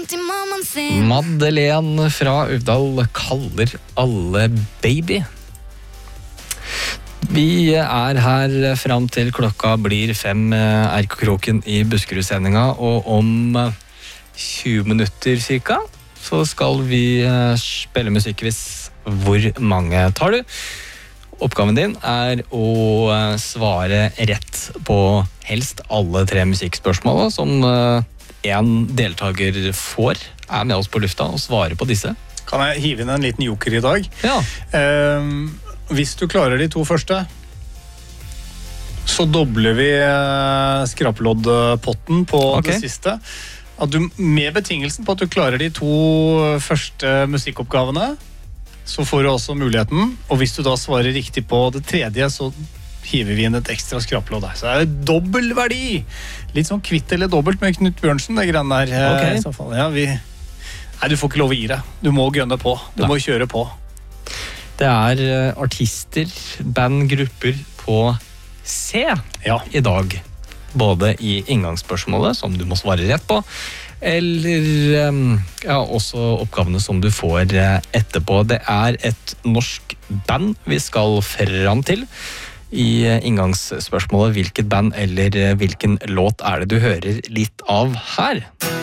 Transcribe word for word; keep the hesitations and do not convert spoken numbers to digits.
Madeleine fra Uvdal kaller alle baby. Vi er her frem til klokka blir fem, R K-kroken i Buskerud-sendinga, og om tjue minutter cirka, så skal vi spille musikkvis. Hvor mange tar du? Oppgaven din er å svare rett på helst alle tre musikkspørsmål som en deltaker får, er med oss på lufta og svarer på disse. Kan jeg hive inn en liten joker i dag? Ja. Eh, hvis du klarer de to første, så dobler vi skraploddpotten på Ok. det siste. At du, med betingelsen på at du klarer de to første musikkoppgavene, så får du også muligheten. Og hvis du da svarer riktig på det tredje, så hiver vi inn et ekstra skraplodd der. Så det er dobbel verdi. Litt sånn kvitt eller dobbelt med Knut Bjørnsen, det greiene der. Ok. I så fall. Ja, vi... Nei, du får ikke lov å gi det. Du må gønne på. Du Nei. må kjøre på. Det er eh, artister, bandgrupper på C Ja. i dag. Både i inngangsspørsmålet, som du må svare rett på, eller eh, ja, også oppgavene som du får eh, etterpå. Det er et norsk band vi skal fram til. I eh, inngangsspørsmålet hvilket band eller eh, hvilken låt er det du hører litt av her?